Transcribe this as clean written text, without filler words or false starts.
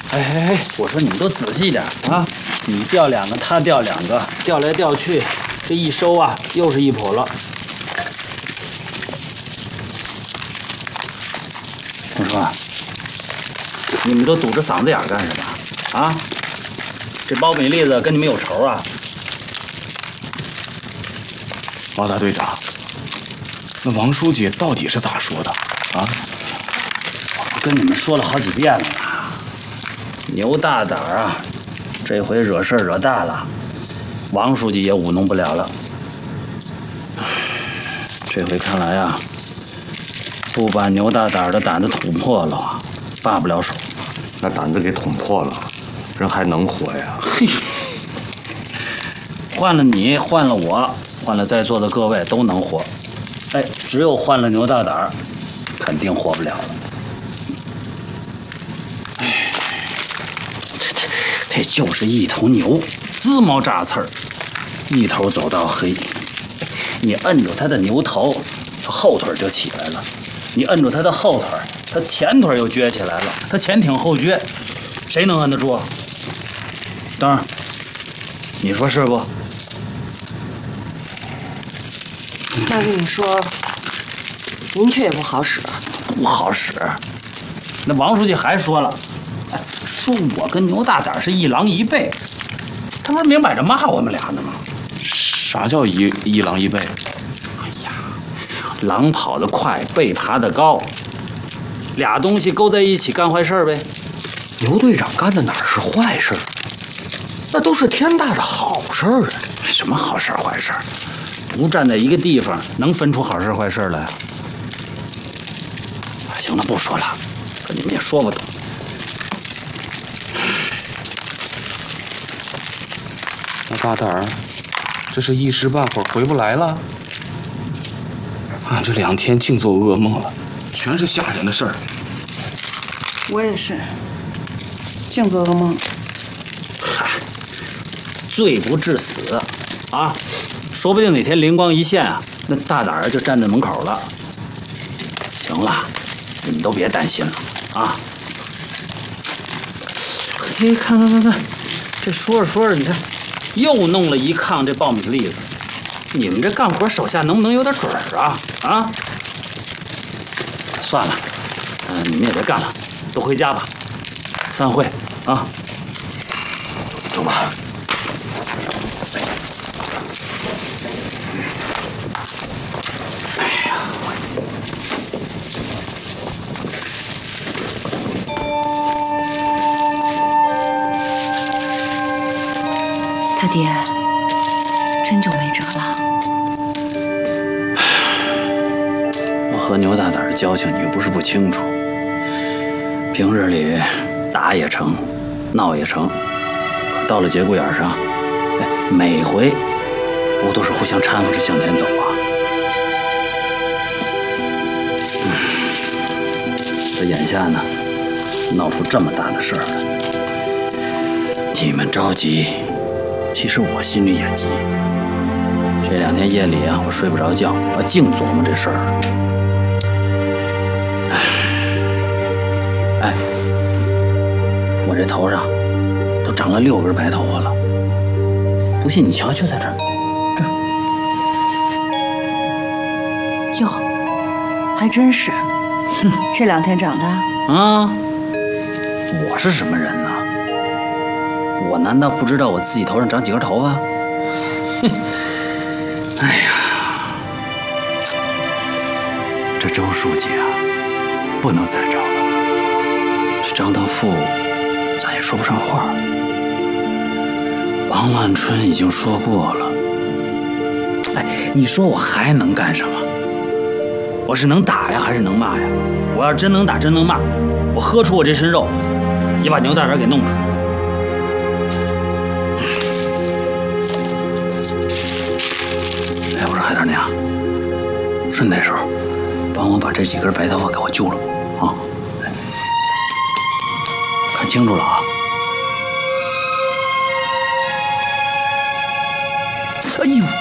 哎，我说你们都仔细点啊！你掉2个，他掉2个，掉来掉去，这一收啊，又是1谱了。我说，你们都堵着嗓子眼干什么？啊？这苞米粒子跟你们有仇啊？ 王大队长，那王书记到底是咋说的啊？ 我跟你们说了好几遍了。牛大胆啊，这回惹事惹大了，王书记也舞弄不了了。这回看来啊，不把牛大胆的胆子捅破了，罢不了手。 那胆子给捅破了，人还能活呀？ 嘿，换了你，换了我，换了在座的各位都能活。哎，只有换了牛大胆，肯定活不了了。这就是一头牛，滋毛扎刺儿，一头走到黑。你摁住它的牛头，它后腿就起来了；你摁住它的后腿，它前腿又撅起来了。它前挺后撅，谁能摁得住？当然，你说是不？ 那跟你说，您却也不好使。 不好使。那王书记还说了，哎，说我跟牛大胆是一狼一狈，他不是明摆着骂我们俩呢吗？ 啥叫一狼一狈？ 哎呀，狼跑得快，狈爬得高，俩东西勾在一起干坏事呗。 牛队长干的哪是坏事？那都是天大的好事啊！ 什么好事坏事？不站在一个地方，能分出好事坏事来？行了，不说了，可你们也说不懂。 那大胆儿，这是一时半会儿回不来了。俺这2天净做噩梦了，全是吓人的事儿。 我也是，净做噩梦。 嗨，罪不至死啊！说不定哪天灵光一现啊，那大胆儿就站在门口了。行了，你们都别担心了啊！嘿，看，这说着说着，你看又弄了一炕这苞米粒子。你们这干活手下能不能有点准儿啊？啊！算了，你们也别干了，都回家吧。散会啊！ 走吧。 他爹真就没辙了。 我和牛大胆的交情，你又不是不清楚。平日里打也成，闹也成，可到了节骨眼上，哎，每回不都是互相搀扶着向前走啊？这眼下呢，闹出这么大的事儿来，你们着急，其实我心里也急。这2天夜里啊，我睡不着觉，我净琢磨这事儿。哎，我这头上都长了6根白头发了，不信你瞧，就在这儿， 哟，还真是，这2天长的啊！我是什么人呢？我难道不知道我自己头上长几根头发？哼！哎呀，这周书记啊，不能再找了。这张德富，咱也说不上话。王万春已经说过了。哎，你说我还能干什么？我是能打呀，还是能骂呀？我要真能打，真能骂，我喝出我这身肉，也把牛大胆给弄出来。哎，我说海大娘，顺带手帮我把这几根白头发给我揪了啊！看清楚了啊！哎呦！